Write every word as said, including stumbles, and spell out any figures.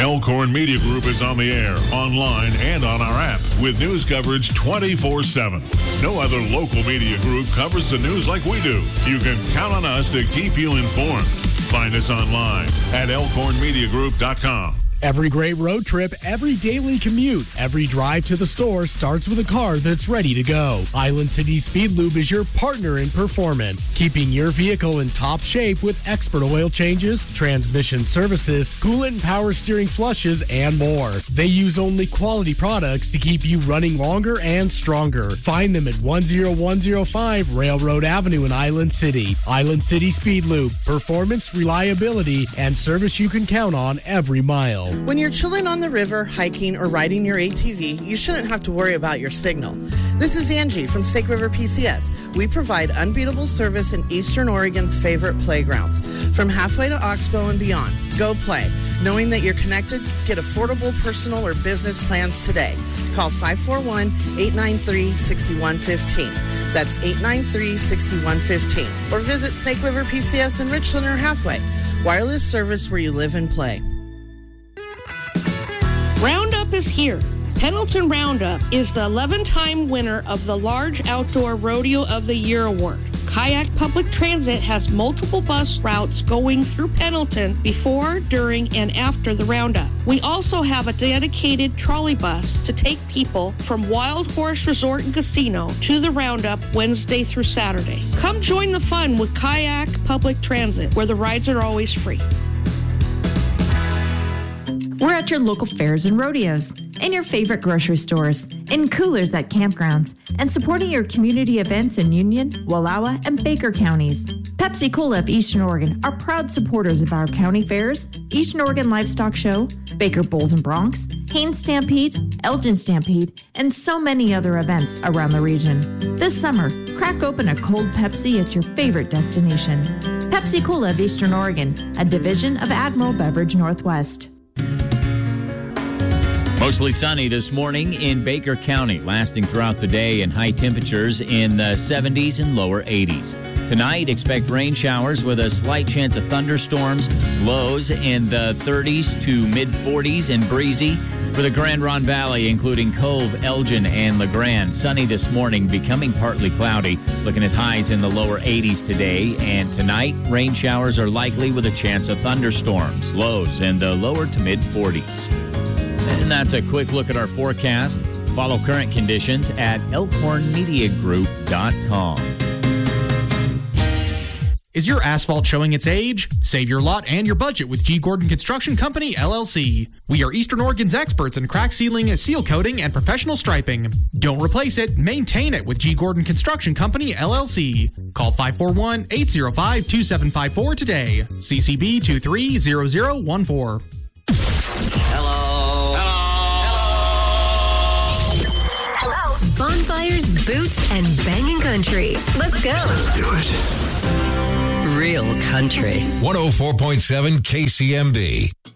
Elkhorn Media Group is on the air, online, and on our app with news coverage twenty-four seven. No other local media group covers the news like we do. You can count on us to keep you informed. Find us online at elkhorn media group dot com. Every great road trip, every daily commute, every drive to the store starts with a car that's ready to go. Island City Speed Lube is your partner in performance, keeping your vehicle in top shape with expert oil changes, transmission services, coolant and power steering flushes, and more. They use only quality products to keep you running longer and stronger. Find them at one oh one oh five Railroad Avenue in Island City. Island City Speed Lube, performance, reliability, and service you can count on every mile. When you're chilling on the river, hiking, or riding your A T V, you shouldn't have to worry about your signal. This is Angie from Snake River P C S. We provide unbeatable service in Eastern Oregon's favorite playgrounds. From halfway to Oxbow and beyond, go play. Knowing that you're connected, get affordable personal or business plans today. Call five four one, eight nine three, six one one five. That's eight nine three, six one one five. Or visit Snake River P C S in Richland or Halfway. Wireless service where you live and play. Roundup is here. Pendleton Roundup is the eleven-time winner of the Large Outdoor Rodeo of the Year Award. Kayak Public Transit has multiple bus routes going through Pendleton before, during, and after the Roundup. We also have a dedicated trolley bus to take people from Wild Horse Resort and Casino to the Roundup Wednesday through Saturday. Come join the fun with Kayak Public Transit, where the rides are always free. We're at your local fairs and rodeos, in your favorite grocery stores, in coolers at campgrounds, and supporting your community events in Union, Wallowa, and Baker counties. Pepsi Cola of Eastern Oregon are proud supporters of our county fairs, Eastern Oregon Livestock Show, Baker Bulls and Broncs, Haines Stampede, Elgin Stampede, and so many other events around the region. This summer, crack open a cold Pepsi at your favorite destination. Pepsi Cola of Eastern Oregon, a division of Admiral Beverage Northwest. Mostly sunny this morning in Baker County, lasting throughout the day and high temperatures in the seventies and lower eighties. Tonight, expect rain showers with a slight chance of thunderstorms, lows in the thirties to mid-forties and breezy. For the Grand Ronde Valley, including Cove, Elgin, and LeGrand, sunny this morning, becoming partly cloudy. Looking at highs in the lower eighties today. And tonight, rain showers are likely with a chance of thunderstorms, lows in the lower to mid-forties. And that's a quick look at our forecast. Follow current conditions at elkhorn media group dot com. Is your asphalt showing its age? Save your lot and your budget with G. Gordon Construction Company, L L C. We are Eastern Oregon's experts in crack sealing, seal coating, and professional striping. Don't replace it, maintain it with G. Gordon Construction Company, L L C. Call five four one, eight zero five, two seven five four today. C C B two three zero zero one four. Hello. Bonfires, boots, and banging country. Let's go. Let's do it. Real country. one oh four point seven K C M B.